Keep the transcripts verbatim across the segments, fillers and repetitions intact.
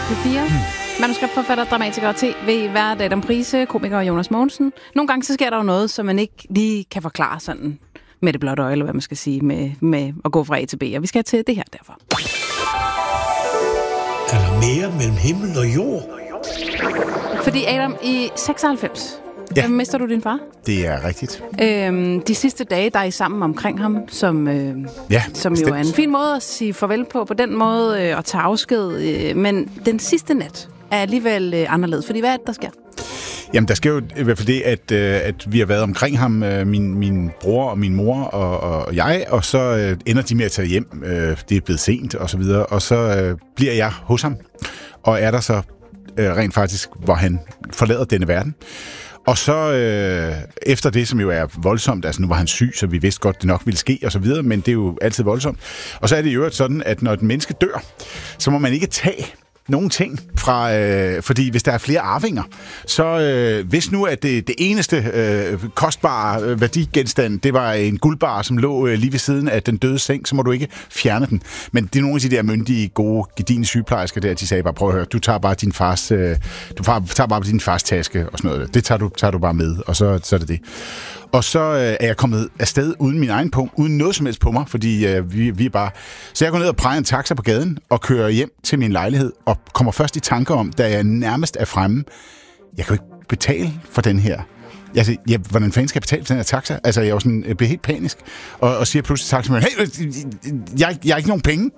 P fire. Mm. Manuskriptforfatter, dramatiker og tv-vært Adam Price, komiker Jonas Mogensen. Nogle gange så sker der jo noget, som man ikke lige kan forklare sådan med det blotte øje, eller hvad man skal sige, med, med at gå fra A til B. Og vi skal til det her derfor. Er der mere mellem himmel og jord? Fordi Adam, i seksoghalvfems, ja. øh, mister du din far? Det er rigtigt. Øhm, de sidste dage, der er I sammen omkring ham, som, øh, ja, som jo er en fin måde at sige farvel på, på den måde øh, at tage afsked. Øh, men den sidste nat er alligevel øh, anderledes, fordi hvad er det, der sker? Jamen, der sker jo i hvert fald det, at, øh, at vi har været omkring ham, øh, min, min bror og min mor og, og jeg, og så øh, ender de med at tage hjem. Øh, det er blevet sent, og så videre, og så øh, bliver jeg hos ham, og er der så øh, rent faktisk, hvor han forlader denne verden. Og så øh, efter det, som jo er voldsomt, altså nu var han syg, så vi vidste godt, det nok ville ske, og så videre, men det er jo altid voldsomt. Og så er det jo sådan, at når et menneske dør, så må man ikke tage nogle ting fra, øh, fordi hvis der er flere arvinger, så øh, hvis nu at det, det eneste øh, kostbare øh, værdigenstand, det var en guldbar, som lå øh, lige ved siden af den døde seng, så må du ikke fjerne den. Men det er nogle af de der myndige, gode, gedigne sygeplejersker der, de sagde bare, prøv at høre, du tager bare din fars, øh, du tager bare din fars taske og sådan noget. Det tager du, tager du bare med, og så, så er det det. Og så øh, er jeg kommet afsted uden min egen punkt, uden noget som helst på mig, fordi øh, vi, vi er bare... Så jeg går ned og præger en taxa på gaden og kører hjem til min lejlighed og kommer først i tanker om, da jeg nærmest er fremme, jeg kan jo ikke betale for den her. Jeg siger, ja, hvordan fanden skal jeg betale for den her taxa? Altså, jeg er jo sådan, jeg bliver helt panisk, og, og siger pludselig til taxaen, hey, jeg, jeg har ikke nogen penge.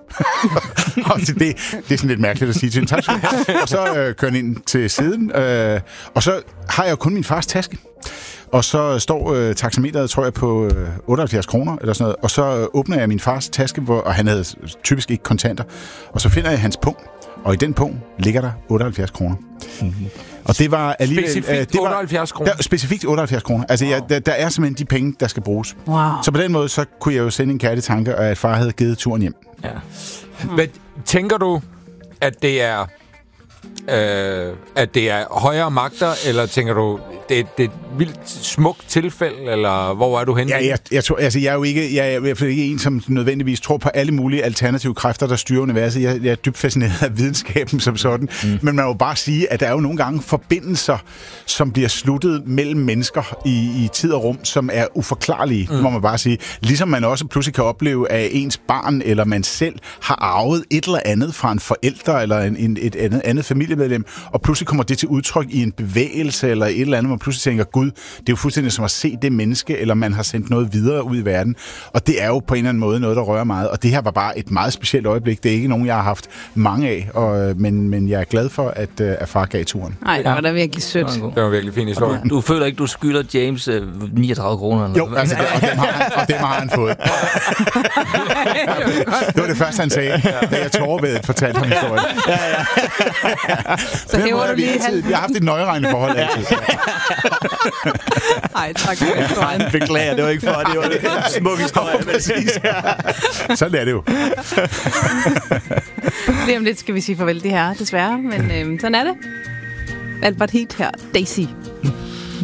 Og det, det er sådan lidt mærkeligt at sige til en taxa. Og så øh, kører jeg ind til siden, øh, og så har jeg jo kun min fars taske. Og så står øh, taxameteret, tror jeg, på øh, otteoghalvfjerds kroner, eller sådan noget. Og så øh, åbner jeg min fars taske, hvor, og han havde typisk ikke kontanter. Og så finder jeg hans punkt, og i den punkt ligger der otteoghalvfjerds kroner. Mm-hmm. Og det var alligevel... Specifikt øh, det var, otteoghalvfjerds kroner? Der, specifikt otteoghalvfjerds kroner. Altså, wow. jeg, der, der er simpelthen de penge, der skal bruges. Wow. Så på den måde, så kunne jeg jo sende en kærlig tanke, at far havde givet turen hjem. Ja. Men tænker du, at det er... Øh, at det er højere magter, eller tænker du, det, det er et vildt smukt tilfælde, eller hvor er du henne? Ja, jeg, jeg, tror, altså, jeg er jo ikke, jeg er i hvert fald ikke en, som nødvendigvis tror på alle mulige alternative kræfter, der styrer universet. Jeg, jeg er dybt fascineret af videnskaben som sådan. Mm. Men man må bare sige, at der er jo nogle gange forbindelser, som bliver sluttet mellem mennesker i, i tid og rum, som er uforklarlige, mm. må man bare sige. Ligesom man også pludselig kan opleve, at ens barn eller man selv har arvet et eller andet fra en forælder eller en, en, et andet, andet familiemedlem, og pludselig kommer det til udtryk i en bevægelse eller et eller andet, hvor man pludselig tænker, gud, det er jo fuldstændig som at se det menneske, eller man har sendt noget videre ud i verden. Og det er jo på en eller anden måde noget, der rører meget. Og det her var bare et meget specielt øjeblik. Det er ikke nogen, jeg har haft mange af, og, men, men jeg er glad for, at, at far gav turen. Nej, det var da virkelig sødt. Det var virkelig fin historie. Du, du føler ikke, du skylder James øh, niogtredive kroner? Eller jo, altså, det, og, dem har han, og dem har han fået. Det var det første, han sagde, da jeg tårervedet fortalte ham historien. Ja, ja. Så hæver du lige altid, vi har haft et nøjeregnende forhold altid. Nej, tak for historien. Beklager, det var ikke for, det var en smuk historie. Præcis. Sådan er det jo. Lige om lidt skal vi sige farvel det her, desværre, men øhm, sådan er det. Albert Heat her, Daisy.